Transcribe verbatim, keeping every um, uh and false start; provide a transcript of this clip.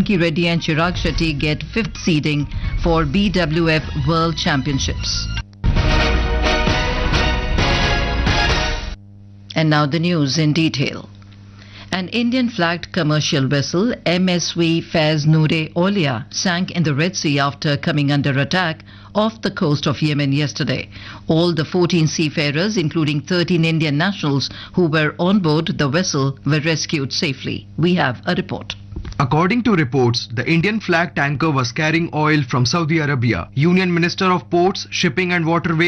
Ranki Reddy and Chirag Shetty get fifth seeding for B W F World Championships. And now the news in detail. An Indian-flagged commercial vessel, M S V Faiz Noor-e Aulia, sank in the Red Sea after coming under attack off the coast of Yemen yesterday. All the fourteen seafarers, including thirteen Indian nationals who were on board the vessel, were rescued safely. We have a report. According to reports, the Indian flag tanker was carrying oil from Saudi Arabia. Union Minister of Ports, Shipping and Waterways